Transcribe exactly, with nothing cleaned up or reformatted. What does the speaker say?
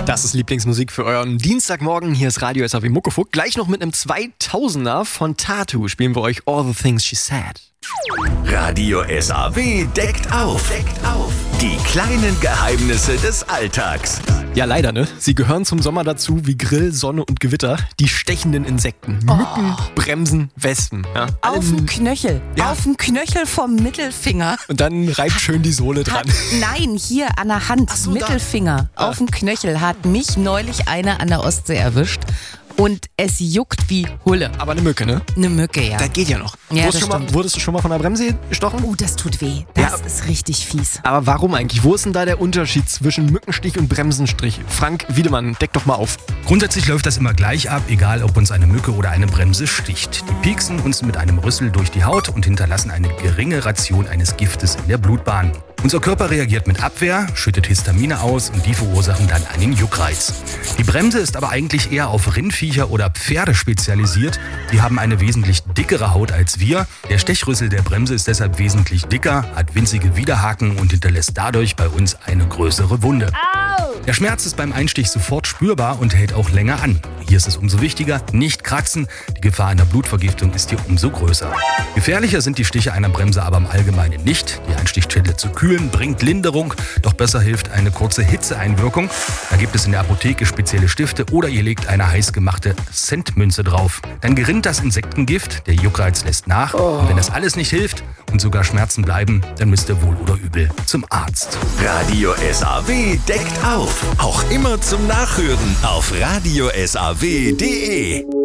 Das ist Lieblingsmusik für euren Dienstagmorgen. Hier ist Radio S A W Muckefuck. Gleich noch mit einem zweitausender von Tattoo spielen wir euch All the Things She Said. Radio S A W deckt auf. Deckt auf. Die kleinen Geheimnisse des Alltags. Ja, leider, ne? Sie gehören zum Sommer dazu wie Grill, Sonne und Gewitter. Die stechenden Insekten. Mücken, Oh. Bremsen, Wespen. Ja, Auf alle- dem Knöchel. Ja. Auf dem Knöchel vom Mittelfinger. Und dann reibt schön die Sohle dran. Hat, nein, hier an der Hand, Ach so, da. Mittelfinger. Ah. Auf dem Knöchel hat mich neulich einer an der Ostsee erwischt. Und es juckt wie Hulle. Aber eine Mücke, ne? Eine Mücke, ja. Das geht ja noch. Ja, wurdest, das schon mal, stimmt. wurdest du schon mal von der Bremse gestochen? Oh, das tut weh. Das Ja. ist richtig fies. Aber warum eigentlich? Wo ist denn da der Unterschied zwischen Mückenstich und Bremsenstrich? Frank Wiedemann, deck doch mal auf. Grundsätzlich läuft das immer gleich ab, egal ob uns eine Mücke oder eine Bremse sticht. Die pieksen uns mit einem Rüssel durch die Haut und hinterlassen eine geringe Ration eines Giftes in der Blutbahn. Unser Körper reagiert mit Abwehr, schüttet Histamine aus und die verursachen dann einen Juckreiz. Die Bremse ist aber eigentlich eher auf Rindviecher oder Pferde spezialisiert. Die haben eine wesentlich dickere Haut als wir. Der Stechrüssel der Bremse ist deshalb wesentlich dicker, hat winzige Widerhaken und hinterlässt dadurch bei uns eine größere Wunde. Der Schmerz ist beim Einstich sofort spürbar und hält auch länger an. Hier ist es umso wichtiger, nicht kratzen. Die Gefahr einer Blutvergiftung ist hier umso größer. Gefährlicher sind die Stiche einer Bremse aber im Allgemeinen nicht. Die Einstichstelle zu kühlen bringt Linderung, doch besser hilft eine kurze Hitzeeinwirkung. Da gibt es in der Apotheke spezielle Stifte oder ihr legt eine heiß gemachte Centmünze drauf. Dann gerinnt das Insektengift, der Juckreiz lässt nach. Und wenn das alles nicht hilft und sogar Schmerzen bleiben, dann müsst ihr wohl oder übel zum Arzt. Radio S A W deckt auf. Auch immer zum Nachhören auf radio s a w punkt d e.